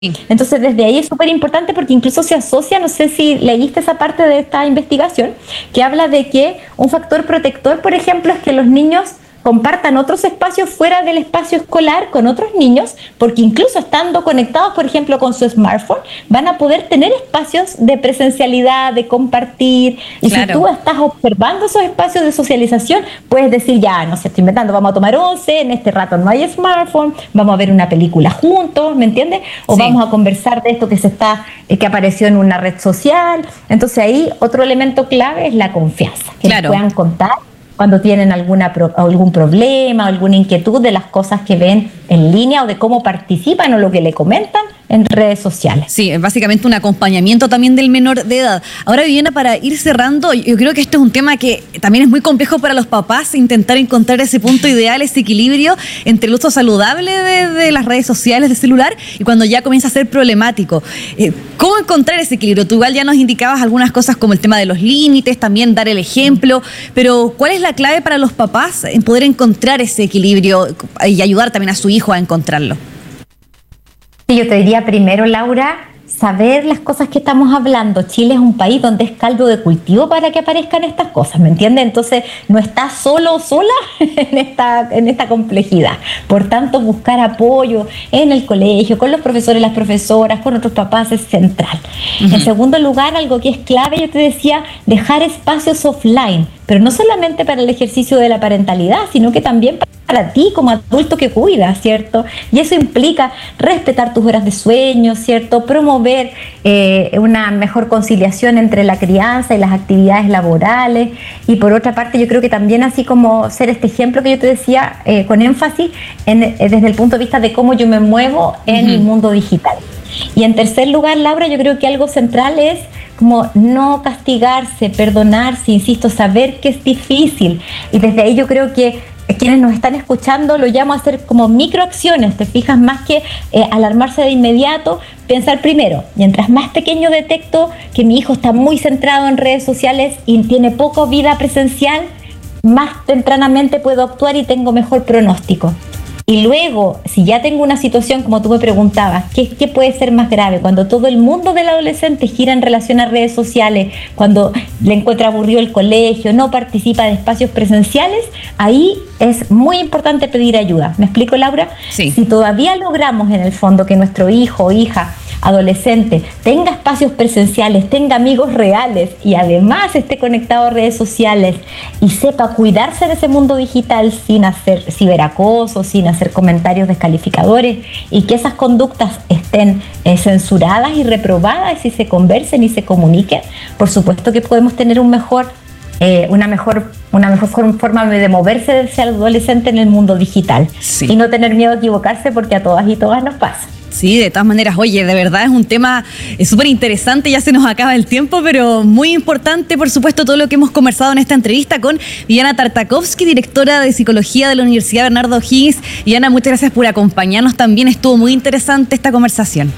Entonces, desde ahí es súper importante porque incluso se asocia, no sé si leíste esa parte de esta investigación, que habla de que un factor protector, por ejemplo, es que los niños compartan otros espacios fuera del espacio escolar con otros niños, porque incluso estando conectados, por ejemplo, con su smartphone, van a poder tener espacios de presencialidad, de compartir, y claro, si tú estás observando esos espacios de socialización, puedes decir, ya, no sé, estoy inventando, vamos a tomar once, en este rato no hay smartphone, vamos a ver una película juntos, ¿me entiendes? O sí, vamos a conversar de esto que apareció en una red social. Entonces ahí otro elemento clave es la confianza, que claro, les puedan contar cuando tienen algún problema o alguna inquietud de las cosas que ven en línea o de cómo participan o lo que le comentan en redes sociales. Sí, básicamente un acompañamiento también del menor de edad. Ahora, Viviana, para ir cerrando, yo creo que este es un tema que también es muy complejo para los papás, intentar encontrar ese punto ideal, ese equilibrio entre el uso saludable de las redes sociales, de celular, y cuando ya comienza a ser problemático. ¿Cómo encontrar ese equilibrio? Tú igual ya nos indicabas algunas cosas como el tema de los límites, también dar el ejemplo, pero ¿cuál es la clave para los papás en poder encontrar ese equilibrio y ayudar también a su hijo a encontrarlo? Sí, yo te diría primero, Laura, saber las cosas que estamos hablando. Chile es un país donde es caldo de cultivo para que aparezcan estas cosas, ¿me entiendes? Entonces no estás solo o sola en esta complejidad. Por tanto, buscar apoyo en el colegio, con los profesores, las profesoras, con otros papás es central. En segundo lugar, algo que es clave, yo te decía, dejar espacios offline, pero no solamente para el ejercicio de la parentalidad, sino que también para ti como adulto que cuidas, ¿cierto? Y eso implica respetar tus horas de sueño, ¿cierto? Promover una mejor conciliación entre la crianza y las actividades laborales. Y por otra parte, yo creo que también, así como ser este ejemplo que yo te decía, con énfasis desde el punto de vista de cómo yo me muevo en el mundo digital. Y en tercer lugar, Laura, yo creo que algo central es como no castigarse, perdonarse, insisto, saber que es difícil. Y desde ahí yo creo que quienes nos están escuchando lo llamo a hacer como microacciones, te fijas, más que alarmarse de inmediato, pensar primero, mientras más pequeño detecto que mi hijo está muy centrado en redes sociales y tiene poca vida presencial, más tempranamente puedo actuar y tengo mejor pronóstico. Y luego, si ya tengo una situación, como tú me preguntabas, ¿qué puede ser más grave? Cuando todo el mundo del adolescente gira en relación a redes sociales, cuando le encuentra aburrido el colegio, no participa de espacios presenciales, ahí es muy importante pedir ayuda. ¿Me explico, Laura? Sí. Si todavía logramos en el fondo que nuestro hijo o hija adolescente tenga espacios presenciales, tenga amigos reales y además esté conectado a redes sociales y sepa cuidarse de ese mundo digital sin hacer ciberacoso, sin hacer comentarios descalificadores, y que esas conductas estén censuradas y reprobadas y se conversen y se comuniquen, por supuesto que podemos tener una mejor forma de moverse de ese adolescente en el mundo digital. Sí. Y no tener miedo a equivocarse, porque a todas y todas nos pasa. Sí, de todas maneras, oye, de verdad es un tema súper interesante, ya se nos acaba el tiempo, pero muy importante, por supuesto, todo lo que hemos conversado en esta entrevista con Viviana Tartakovsky, directora de Psicología de la Universidad Bernardo O'Higgins. Viviana, muchas gracias por acompañarnos también, estuvo muy interesante esta conversación.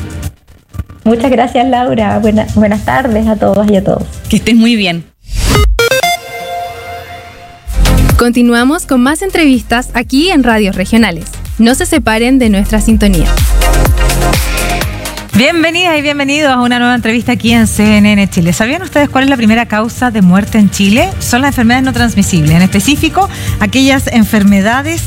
Muchas gracias, Laura, buenas tardes a todos y a todos. Que estés muy bien. Continuamos con más entrevistas aquí en Radios Regionales. No se separen de nuestra sintonía. Bienvenidas y bienvenidos a una nueva entrevista aquí en CNN Chile. ¿Sabían ustedes cuál es la primera causa de muerte en Chile? Son las enfermedades no transmisibles, en específico aquellas enfermedades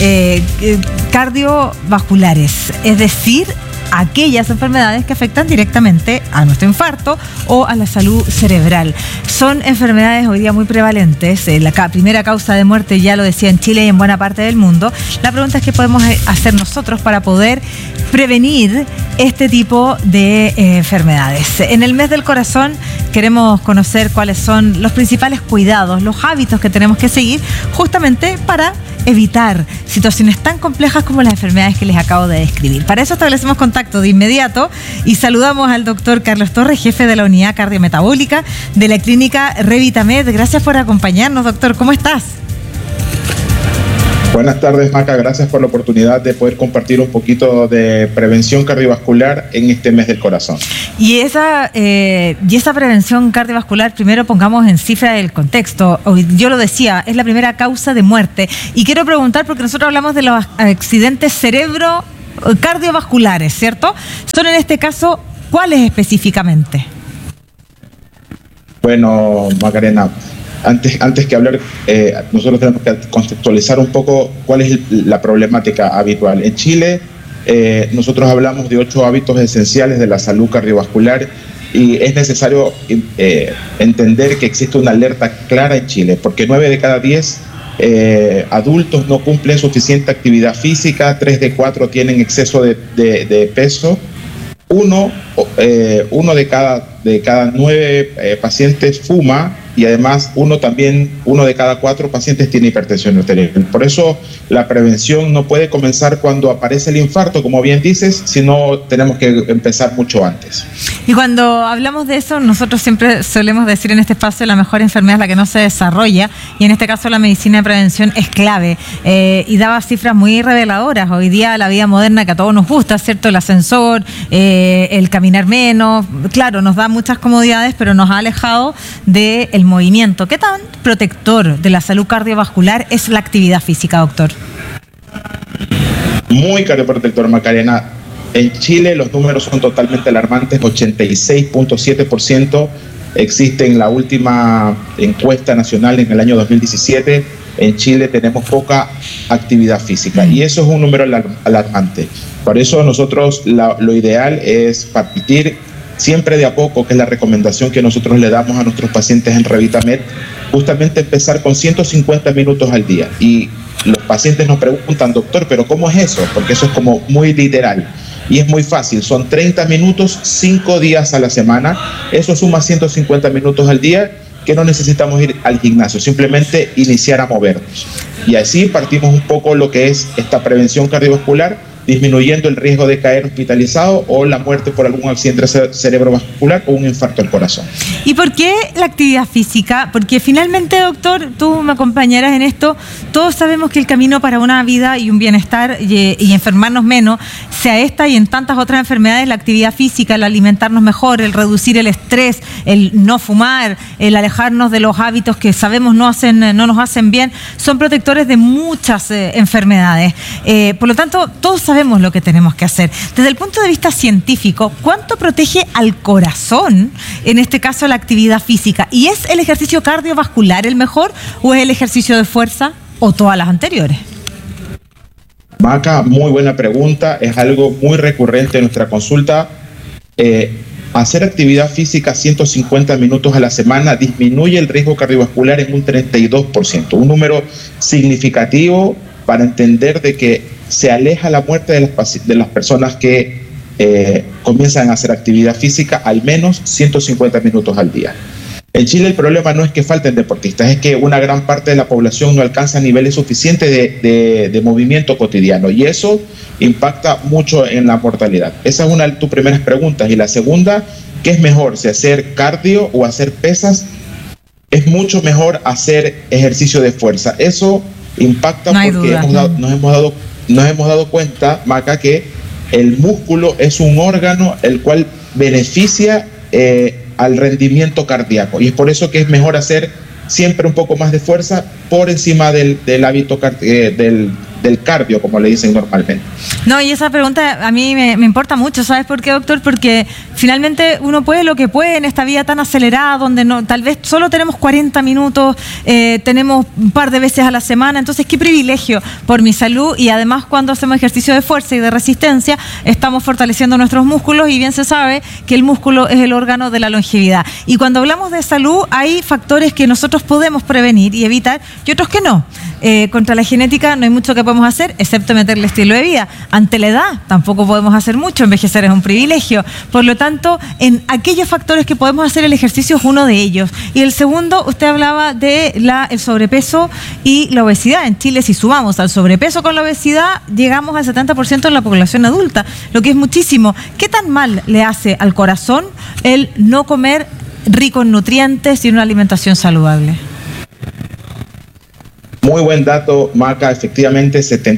cardiovasculares, es decir, aquellas enfermedades que afectan directamente a nuestro infarto o a la salud cerebral. Son enfermedades hoy día muy prevalentes. La primera causa de muerte, ya lo decía, en Chile y en buena parte del mundo. La pregunta es qué podemos hacer nosotros para poder prevenir este tipo de enfermedades. En el mes del corazón queremos conocer cuáles son los principales cuidados, los hábitos que tenemos que seguir justamente para evitar situaciones tan complejas como las enfermedades que les acabo de describir. Para eso establecemos contacto de inmediato y saludamos al doctor Carlos Torres, jefe de la unidad cardiometabólica de la clínica Revitamed. Gracias por acompañarnos, doctor. ¿Cómo estás? Buenas tardes, Maca. Gracias por la oportunidad de poder compartir un poquito de prevención cardiovascular en este mes del corazón. Y esa prevención cardiovascular, primero pongamos en cifra el contexto. Yo lo decía, es la primera causa de muerte. Y quiero preguntar, porque nosotros hablamos de los accidentes cardiovasculares, ¿cierto? Son en este caso, ¿cuáles específicamente? Bueno, Macarena, antes que hablar, nosotros tenemos que contextualizar un poco cuál es la problemática habitual. En Chile, nosotros hablamos de 8 hábitos esenciales de la salud cardiovascular y es necesario entender que existe una alerta clara en Chile, porque 9 de cada 10 adultos no cumplen suficiente actividad física, 3 de 4 tienen exceso de peso, uno de cada 9 pacientes fuma y además uno de cada 4 pacientes tiene hipertensión arterial. Por eso la prevención no puede comenzar cuando aparece el infarto, como bien dices, sino tenemos que empezar mucho antes. Y cuando hablamos de eso, nosotros siempre solemos decir en este espacio la mejor enfermedad es la que no se desarrolla, y en este caso la medicina de prevención es clave, y daba cifras muy reveladoras. Hoy día la vida moderna que a todos nos gusta, ¿cierto? El ascensor, el caminar menos, claro, nos da muchas comodidades, pero nos ha alejado del movimiento. ¿Qué tan protector de la salud cardiovascular es la actividad física, doctor? Muy cardioprotector, Macarena. En Chile los números son totalmente alarmantes, 86.7% existe en la última encuesta nacional en el año 2017. En Chile tenemos poca actividad física y eso es un número alarmante. Por eso nosotros lo ideal es partir siempre de a poco, que es la recomendación que nosotros le damos a nuestros pacientes en Revitamed, justamente empezar con 150 minutos al día. Y los pacientes nos preguntan, doctor, ¿pero cómo es eso? Porque eso es como muy literal. Y es muy fácil, son 30 minutos, 5 días a la semana. Eso suma 150 minutos al día, que no necesitamos ir al gimnasio, simplemente iniciar a movernos. Y así partimos un poco lo que es esta prevención cardiovascular, disminuyendo el riesgo de caer hospitalizado o la muerte por algún accidente cerebrovascular o un infarto al corazón. ¿Y por qué la actividad física? Porque finalmente, doctor, tú me acompañarás en esto, todos sabemos que el camino para una vida y un bienestar y enfermarnos menos, sea esta y en tantas otras enfermedades, la actividad física, el alimentarnos mejor, el reducir el estrés, el no fumar, el alejarnos de los hábitos que sabemos no nos hacen bien, son protectores de muchas enfermedades. Por lo tanto, todos sabemos lo que tenemos que hacer. Desde el punto de vista científico, ¿cuánto protege al corazón, en este caso la actividad física? ¿Y es el ejercicio cardiovascular el mejor o es el ejercicio de fuerza o todas las anteriores? Maca, muy buena pregunta. Es algo muy recurrente en nuestra consulta. Hacer actividad física 150 minutos a la semana disminuye el riesgo cardiovascular en un 32%, un número significativo para entender de que se aleja la muerte de las personas que comienzan a hacer actividad física al menos 150 minutos al día. En Chile el problema no es que falten deportistas, es que una gran parte de la población no alcanza niveles suficientes de movimiento cotidiano y eso impacta mucho en la mortalidad. Esa es una de tus primeras preguntas. Y la segunda, ¿qué es mejor, si hacer cardio o hacer pesas? Es mucho mejor hacer ejercicio de fuerza. Eso impacta porque nos hemos dado cuenta, Maca, que el músculo es un órgano el cual beneficia al rendimiento cardíaco y es por eso que es mejor hacer siempre un poco más de fuerza por encima del hábito del cardio, como le dicen normalmente. No, y esa pregunta a mí me importa mucho, ¿sabes por qué, doctor? Porque finalmente uno puede lo que puede en esta vida tan acelerada, donde no, tal vez solo tenemos 40 minutos, tenemos un par de veces a la semana, entonces qué privilegio por mi salud, y además cuando hacemos ejercicio de fuerza y de resistencia, estamos fortaleciendo nuestros músculos, y bien se sabe que el músculo es el órgano de la longevidad. Y cuando hablamos de salud, hay factores que nosotros podemos prevenir y evitar, y otros que no. Contra la genética no hay mucho que podemos hacer, excepto meterle estilo de vida. Ante la edad tampoco podemos hacer mucho, envejecer es un privilegio. Por lo tanto, en aquellos factores que podemos hacer, el ejercicio es uno de ellos. Y el segundo, usted hablaba de el sobrepeso y la obesidad. En Chile, si sumamos al sobrepeso con la obesidad, llegamos al 70% en la población adulta, lo que es muchísimo. ¿Qué tan mal le hace al corazón el no comer rico en nutrientes y una alimentación saludable? Muy buen dato, Maca. Efectivamente,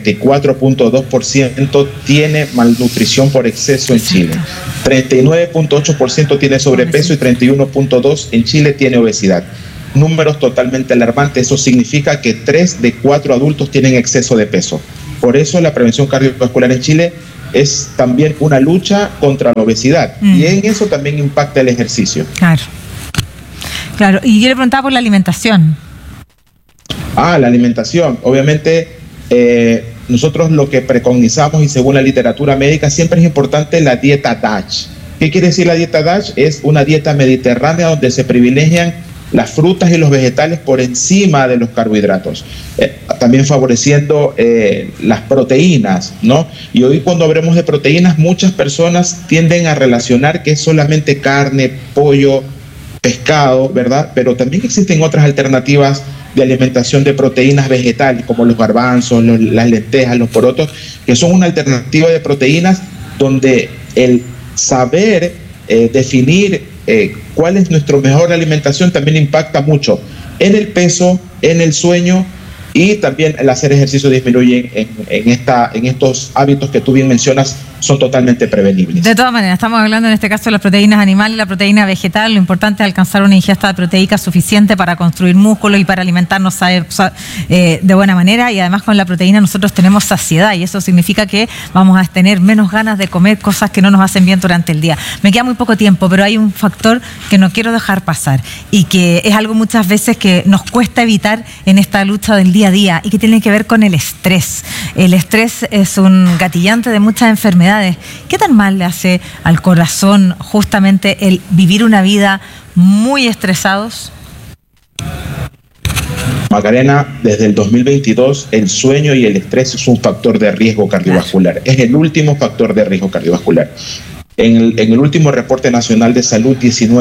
74.2% tiene malnutrición por exceso en Chile. 39.8% tiene sobrepeso y 31.2% en Chile tiene obesidad. Números totalmente alarmantes. Eso significa que 3 de 4 adultos tienen exceso de peso. Por eso la prevención cardiovascular en Chile es también una lucha contra la obesidad. Y en eso también impacta el ejercicio. Claro. Y yo le preguntaba por la alimentación. La alimentación. Obviamente, nosotros lo que preconizamos, y según la literatura médica, siempre es importante la dieta DASH. ¿Qué quiere decir la dieta DASH? Es una dieta mediterránea donde se privilegian las frutas y los vegetales por encima de los carbohidratos, también favoreciendo las proteínas, ¿no? Y hoy, cuando hablemos de proteínas, muchas personas tienden a relacionar que es solamente carne, pollo, pescado, ¿verdad? Pero también existen otras alternativas de alimentación de proteínas vegetales, como los garbanzos, las lentejas, los porotos, que son una alternativa de proteínas donde el saber definir cuál es nuestra mejor alimentación también impacta mucho en el peso, en el sueño, y también el hacer ejercicio disminuye en estos hábitos que tú bien mencionas, son totalmente prevenibles. De todas maneras, estamos hablando en este caso de las proteínas animales y la proteína vegetal. Lo importante es alcanzar una ingesta proteica suficiente para construir músculo y para alimentarnos de buena manera, y además con la proteína nosotros tenemos saciedad, y eso significa que vamos a tener menos ganas de comer cosas que no nos hacen bien durante el día. Me queda muy poco tiempo, pero hay un factor que no quiero dejar pasar y que es algo muchas veces que nos cuesta evitar en esta lucha del día a día, y que tiene que ver con el estrés. El estrés es un gatillante de muchas enfermedades. ¿Qué tan mal le hace al corazón justamente el vivir una vida muy estresados? Macarena, desde el 2022 el sueño y el estrés es un factor de riesgo cardiovascular. Es el último factor de riesgo cardiovascular. En el último reporte nacional de salud,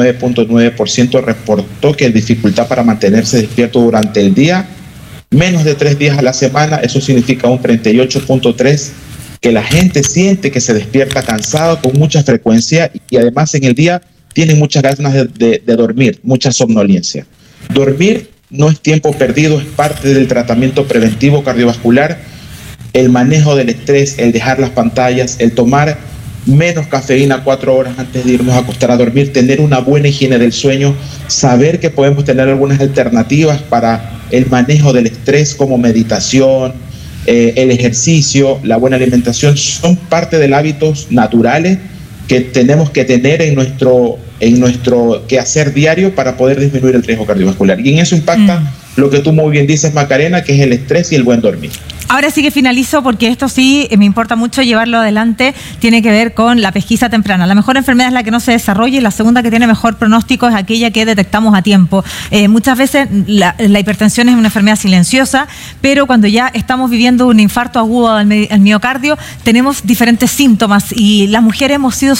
19.9% reportó que dificultad para mantenerse despierto durante el día, menos de 3 días a la semana. Eso significa un 38.3%, que la gente siente que se despierta cansado con mucha frecuencia, y además en el día tienen muchas ganas de dormir, mucha somnolencia. Dormir no es tiempo perdido, es parte del tratamiento preventivo cardiovascular. El manejo del estrés, el dejar las pantallas, el tomar menos cafeína 4 horas antes de irnos a acostar a dormir, tener una buena higiene del sueño, saber que podemos tener algunas alternativas para el manejo del estrés, como meditación, el ejercicio, la buena alimentación, son parte de los hábitos naturales que tenemos que tener en nuestro quehacer diario para poder disminuir el riesgo cardiovascular. Y en eso impacta lo que tú muy bien dices, Macarena, que es el estrés y el buen dormir. Ahora sí que finalizo, porque esto sí me importa mucho llevarlo adelante. Tiene que ver con la pesquisa temprana. La mejor enfermedad es la que no se desarrolla, y la segunda que tiene mejor pronóstico es aquella que detectamos a tiempo. Muchas veces la hipertensión es una enfermedad silenciosa, pero cuando ya estamos viviendo un infarto agudo al miocardio, tenemos diferentes síntomas, y las mujeres hemos sido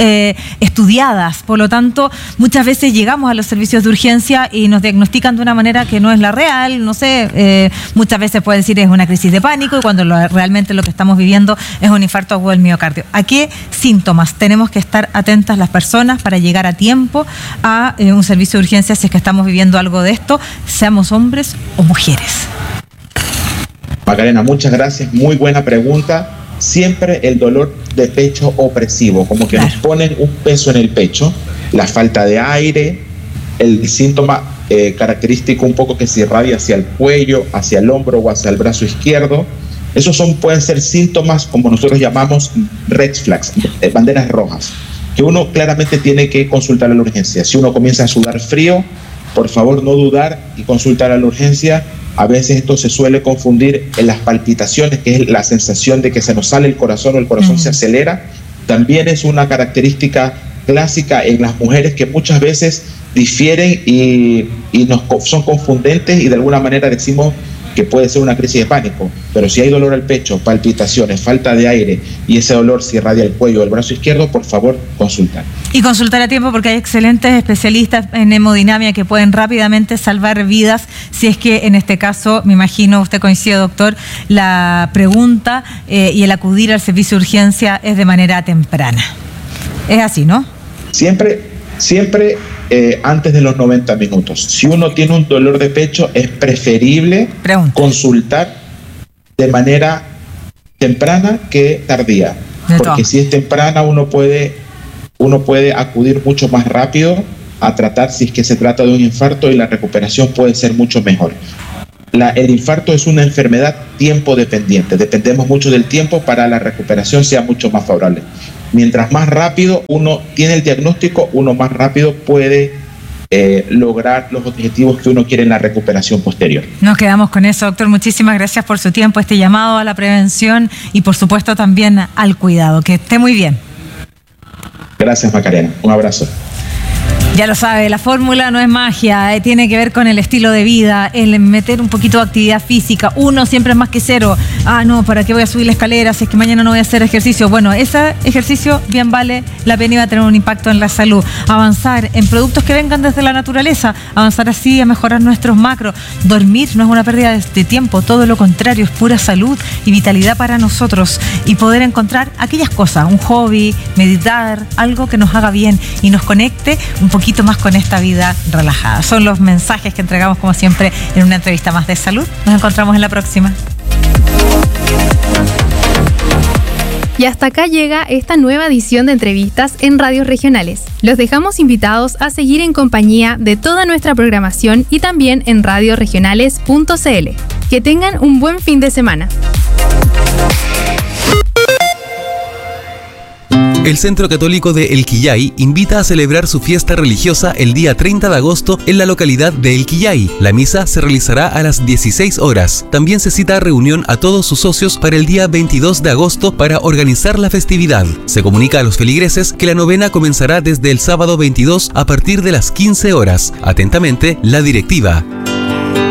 estudiadas. Por lo tanto, muchas veces llegamos a los servicios de urgencia y nos diagnostican de una manera que no es la real. No sé, muchas veces pueden decir es una crisis de pánico, y cuando realmente lo que estamos viviendo es un infarto agudo del miocardio. ¿A qué síntomas tenemos que estar atentas las personas para llegar a tiempo a un servicio de urgencia si es que estamos viviendo algo de esto, seamos hombres o mujeres? Macarena, muchas gracias, muy buena pregunta. Siempre el dolor de pecho opresivo, como que nos ponen un peso en el pecho, la falta de aire, el síntoma característico un poco que se irradia hacia el cuello, hacia el hombro o hacia el brazo izquierdo. Esos pueden ser síntomas, como nosotros llamamos red flags, banderas rojas, que uno claramente tiene que consultar a la urgencia. Si uno comienza a sudar frío, por favor no dudar y consultar a la urgencia. A veces esto se suele confundir en las palpitaciones, que es la sensación de que se nos sale el corazón o el corazón se acelera. También es una característica clásica en las mujeres que muchas veces difieren y son confundentes, y de alguna manera decimos que puede ser una crisis de pánico. Pero si hay dolor al pecho, palpitaciones, falta de aire, y ese dolor se irradia el cuello o el brazo izquierdo, por favor, consultar. Y consultar a tiempo, porque hay excelentes especialistas en hemodinamia que pueden rápidamente salvar vidas, si es que en este caso, me imagino, usted coincide, doctor, la pregunta y el acudir al servicio de urgencia es de manera temprana. Es así, ¿no? Siempre antes de los 90 minutos. Si uno tiene un dolor de pecho, es preferible consultar de manera temprana que tardía. Porque si es temprana, uno puede acudir mucho más rápido a tratar si es que se trata de un infarto, y la recuperación puede ser mucho mejor. el infarto es una enfermedad tiempo dependiente. Dependemos mucho del tiempo para la recuperación sea mucho más favorable. Mientras más rápido uno tiene el diagnóstico, uno más rápido puede lograr los objetivos que uno quiere en la recuperación posterior. Nos quedamos con eso, doctor. Muchísimas gracias por su tiempo, este llamado a la prevención y por supuesto también al cuidado. Que esté muy bien. Gracias, Macarena. Un abrazo. Ya lo sabe, la fórmula no es magia, tiene que ver con el estilo de vida, el meter un poquito de actividad física. 1 siempre es más que 0. No, ¿para qué voy a subir la escalera si es que mañana no voy a hacer ejercicio? Bueno, ese ejercicio bien vale la pena y va a tener un impacto en la salud. Avanzar en productos que vengan desde la naturaleza, avanzar así a mejorar nuestros macros. Dormir no es una pérdida de tiempo, todo lo contrario, es pura salud y vitalidad para nosotros. Y poder encontrar aquellas cosas, un hobby, meditar, algo que nos haga bien y nos conecte un poquito más con esta vida relajada. Son los mensajes que entregamos como siempre en una entrevista más de salud. Nos encontramos en la próxima. Y hasta acá llega esta nueva edición de entrevistas en Radios Regionales. Los dejamos invitados a seguir en compañía de toda nuestra programación y también en radioregionales.cl. Que tengan un buen fin de semana. El Centro Católico de El Quillay invita a celebrar su fiesta religiosa el día 30 de agosto en la localidad de El Quillay. La misa se realizará a las 16 horas. También se cita reunión a todos sus socios para el día 22 de agosto para organizar la festividad. Se comunica a los feligreses que la novena comenzará desde el sábado 22 a partir de las 15 horas. Atentamente, la directiva.